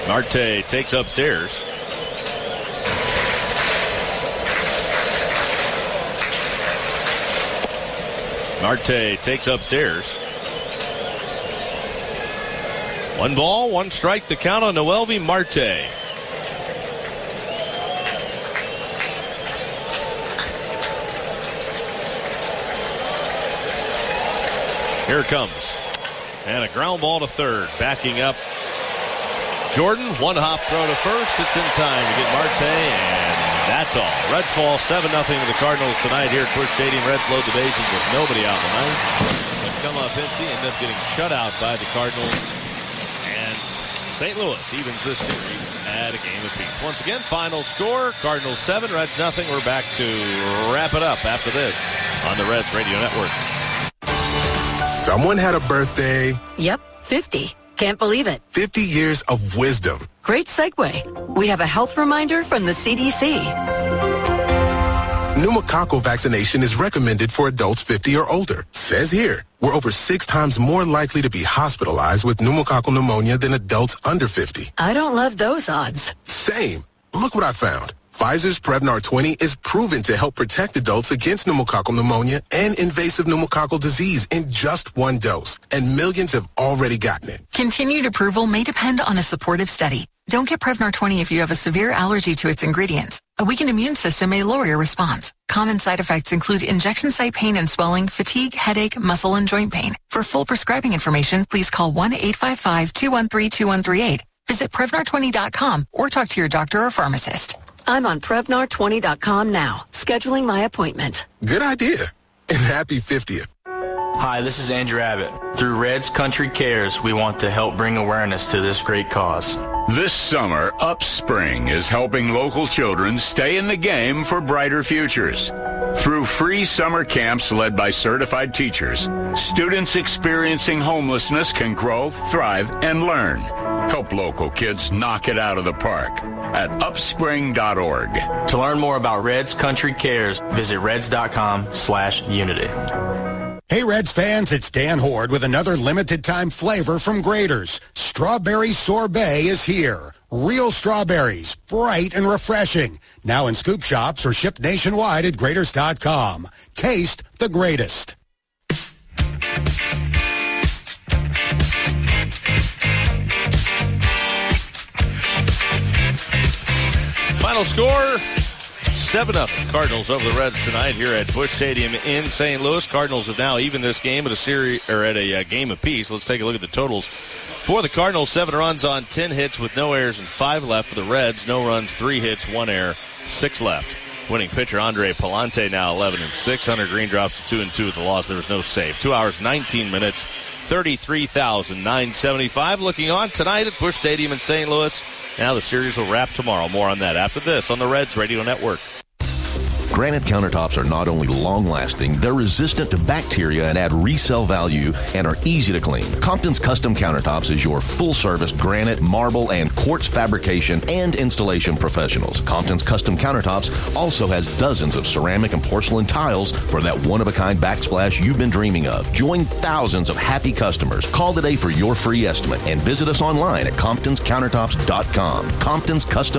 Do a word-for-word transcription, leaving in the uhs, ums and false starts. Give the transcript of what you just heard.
Marte takes upstairs. Marte takes upstairs. One ball, one strike, the count on Noelvi Marte. Here it comes. And a ground ball to third. Backing up Jordan. One hop throw to first. It's in time to get Marte, and that's all. Reds fall seven nothing to the Cardinals tonight here at Busch Stadium. Reds load the bases with nobody out in the ninth. But come up empty, end up getting shut out by the Cardinals. And Saint Louis evens this series at a game apiece. Once again, final score, Cardinals seven, Reds nothing. We're back to wrap it up after this on the Reds Radio Network. Someone had a birthday. Yep, fifty. Can't believe it. fifty years of wisdom. Great segue. We have a health reminder from the C D C. Pneumococcal vaccination is recommended for adults fifty or older. Says here, we're over six times more likely to be hospitalized with pneumococcal pneumonia than adults under fifty. I don't love those odds. Same. Look what I found. Pfizer's Prevnar twenty is proven to help protect adults against pneumococcal pneumonia and invasive pneumococcal disease in just one dose. And millions have already gotten it. Continued approval may depend on a supportive study. Don't get Prevnar twenty if you have a severe allergy to its ingredients. A weakened immune system may lower your response. Common side effects include injection site pain and swelling, fatigue, headache, muscle, and joint pain. For full prescribing information, please call one eight five five, two one three, two one three eight. Visit Prevnar twenty dot com or talk to your doctor or pharmacist. I'm on Prevnar twenty dot com now, scheduling my appointment. Good idea. And happy fiftieth. Hi, this is Andrew Abbott. Through Reds Country Cares, we want to help bring awareness to this great cause. This summer, Upspring is helping local children stay in the game for brighter futures. Through free summer camps led by certified teachers, students experiencing homelessness can grow, thrive, and learn. Help local kids knock it out of the park at upspring dot org. To learn more about Reds Country Cares, visit reds.com slash unity. Hey Reds fans, it's Dan Horde with another limited time flavor from Graeter's. Strawberry Sorbet is here. Real strawberries, bright and refreshing. Now in scoop shops or shipped nationwide at Graeters dot com. Taste the greatest. Final score, seven up. Cardinals over the Reds tonight here at Busch Stadium in Saint Louis. Cardinals have now evened this game at a series or at a uh, game apiece. Let's take a look at the totals. For the Cardinals, seven runs on ten hits with no errors and five left. For the Reds, no runs, three hits, one error, six left. Winning pitcher Andre Palante now eleven and six. Hunter Green drops to two and two with the loss. There was no save. Two hours, nineteen minutes, thirty-three thousand nine hundred seventy-five. Looking on tonight at Busch Stadium in Saint Louis. Now the series will wrap tomorrow. More on that after this on the Reds Radio Network. Granite countertops are not only long-lasting, they're resistant to bacteria and add resale value and are easy to clean. Compton's Custom Countertops is your full-service granite, marble, and quartz fabrication and installation professionals. Compton's Custom Countertops also has dozens of ceramic and porcelain tiles for that one-of-a-kind backsplash you've been dreaming of. Join thousands of happy customers. Call today for your free estimate and visit us online at comptons countertops dot com. Compton's Custom